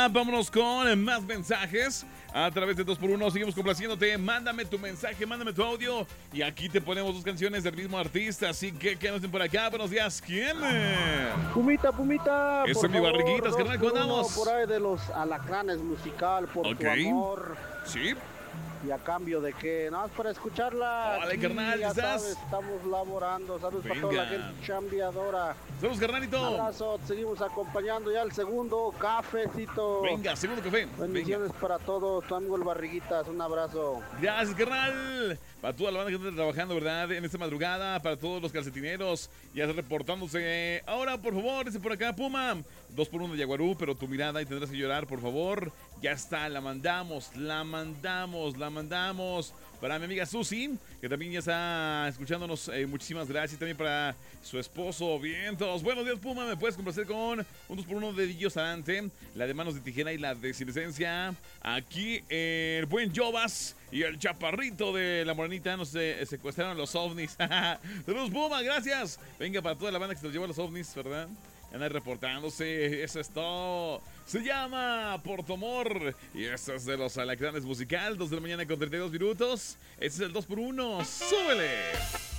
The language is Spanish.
WhatsApp. Vámonos con más mensajes. A través de 2x1 seguimos complaciéndote. Mándame tu mensaje, mándame tu audio. Y aquí te ponemos dos canciones del mismo artista. Así que quédense por acá. Buenos días. ¿Quién? Pumita, Eso por es mi favor, barriguitas, carnal. ¿Cómo 2x1 andamos? por ahí de los alacranes musical, por Ok. tu amor. Sí. ¿Y a cambio de qué? Nada más para escucharla. Órale, aquí, carnal, ya ¿estás? sabes, estamos laborando. Saludos para toda la Venga. gente chambeadora. Saludos, carnalito. Abrazo, te seguimos acompañando ya el segundo cafecito. Venga, segundo café. Venga. Bendiciones para todos, tu amigo el Barriguitas, un abrazo. Gracias, carnal. Para toda la banda que está trabajando, ¿verdad? En esta madrugada, para todos los calcetineros, ya está reportándose. Ahora, por favor, dice por acá, Puma. 2x1 de Yaguarú, pero tu mirada y tendrás que llorar, por favor. Ya está, la mandamos. Para mi amiga Susi, que también ya está escuchándonos. Muchísimas gracias. También para su esposo, vientos. Buenos días, Puma. Me puedes complacer con un 2x1 de Dillo Sarante, la de Manos de Tijera y la de Sin Esencia. Aquí el buen Jovas y el chaparrito de la morenita nos secuestraron los ovnis. Saludos, Puma, gracias. Venga, para toda la banda que se los llevó a los ovnis, ¿verdad? Andan reportándose, eso es todo. Se llama Por tu amor. Y esto es de los alacranes musical, 2 de la mañana con 32 minutos. Este es el 2x1. ¡Súbele!